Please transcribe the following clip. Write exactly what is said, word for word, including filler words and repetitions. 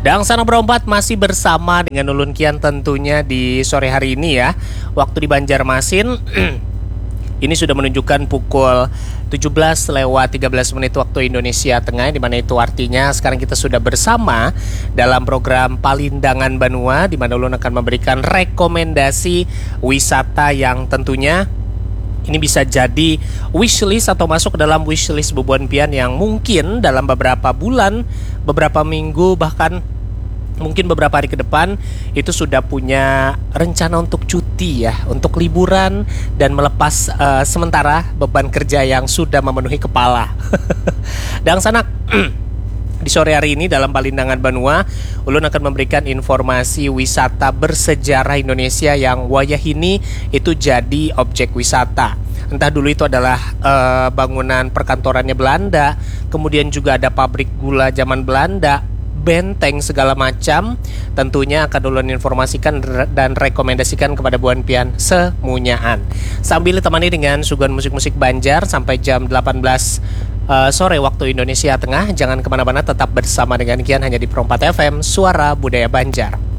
Dan Sana Berompat masih bersama dengan Ulun Kian tentunya di sore hari ini ya. Waktu di Banjarmasin ini sudah menunjukkan pukul tujuh belas lewat tiga belas menit waktu Indonesia Tengah, di mana itu artinya sekarang kita sudah bersama dalam program Palindangan Banua, di mana Ulun akan memberikan rekomendasi wisata yang tentunya ini bisa jadi wishlist atau masuk ke dalam wishlist Bubuan Pian yang mungkin dalam beberapa bulan, beberapa minggu, bahkan mungkin beberapa hari ke depan itu sudah punya rencana untuk cuti ya, untuk liburan dan melepas uh, sementara beban kerja yang sudah memenuhi kepala. Dan Sanak di sore hari ini dalam Palindangan Banua, Ulun akan memberikan informasi wisata bersejarah Indonesia yang wayah ini itu jadi objek wisata. Entah dulu itu adalah uh, bangunan perkantorannya Belanda, kemudian juga ada pabrik gula zaman Belanda, benteng segala macam. Tentunya akan Ulun informasikan dan rekomendasikan kepada Buan Pian semunyaan. Sambil ditemani dengan suguhan musik-musik Banjar sampai jam delapan belas Uh, sore waktu Indonesia Tengah. Jangan kemana-mana, tetap bersama dengan Kian hanya di Perompat F M, Suara Budaya Banjar.